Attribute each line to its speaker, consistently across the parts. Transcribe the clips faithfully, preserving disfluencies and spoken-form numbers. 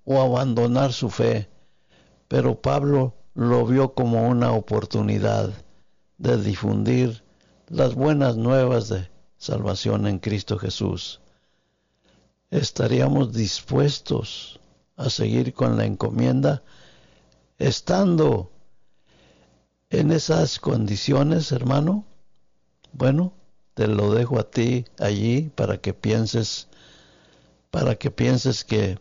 Speaker 1: o abandonar su fe, pero Pablo lo vio como una oportunidad de difundir las buenas nuevas de salvación en Cristo Jesús. ¿Estaríamos dispuestos a seguir con la encomienda estando en esas condiciones, hermano? Bueno, te lo dejo a ti allí para que pienses, para que pienses que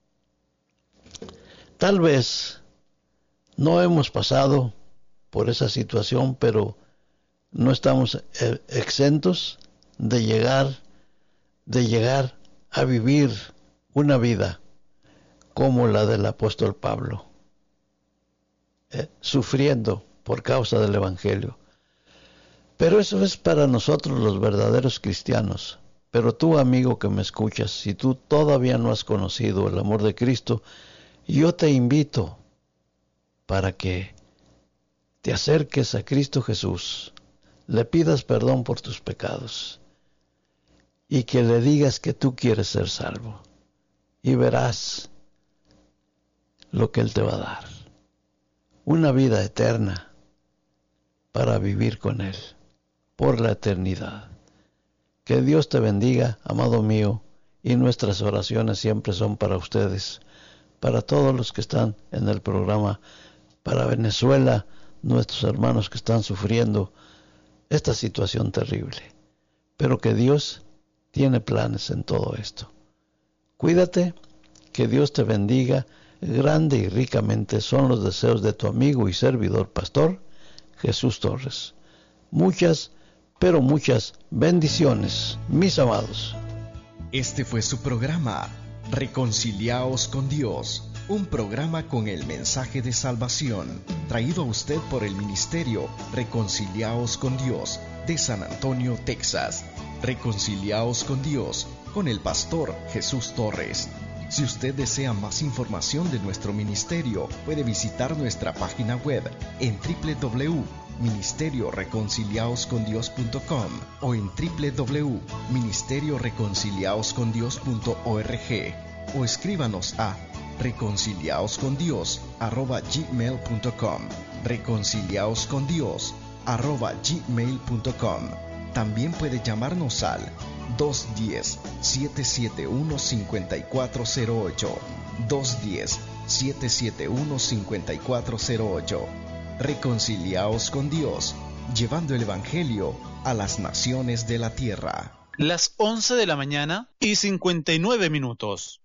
Speaker 1: tal vez no hemos pasado por esa situación, pero no estamos exentos de llegar, de llegar a vivir una vida como la del apóstol Pablo, eh, sufriendo por causa del Evangelio. Pero eso es para nosotros los verdaderos cristianos. Pero tú, amigo que me escuchas, si tú todavía no has conocido el amor de Cristo, yo te invito para que te acerques a Cristo Jesús, le pidas perdón por tus pecados y que le digas que tú quieres ser salvo. Y verás lo que Él te va a dar. Una vida eterna para vivir con Él por la eternidad. Que Dios te bendiga, amado mío, y nuestras oraciones siempre son para ustedes, para todos los que están en el programa, para Venezuela, nuestros hermanos que están sufriendo esta situación terrible. Pero que Dios tiene planes en todo esto. Cuídate, que Dios te bendiga grande y ricamente, son los deseos de tu amigo y servidor pastor Jesús Torres. Muchas, pero muchas bendiciones, mis amados.
Speaker 2: Este fue su programa, Reconciliaos con Dios, un programa con el mensaje de salvación, traído a usted por el ministerio Reconciliaos con Dios de San Antonio, Texas. Reconciliaos con Dios, con el pastor Jesús Torres. Si usted desea más información de nuestro ministerio, puede visitar nuestra página web en doble u doble u doble u punto ministerio reconciliaos con dios punto com o en doble u doble u doble u punto ministerio reconciliaos con dios punto org, o escríbanos a reconciliaoscondios arroba gmail punto com, reconciliaoscondios arroba gmail punto com. También puede llamarnos al dos uno cero, siete siete uno, cinco cuatro cero ocho, dos uno cero, siete siete uno, cinco cuatro cero ocho. Reconciliaos con Dios, llevando el Evangelio a las naciones de la tierra.
Speaker 3: Las once de la mañana y cincuenta y nueve minutos.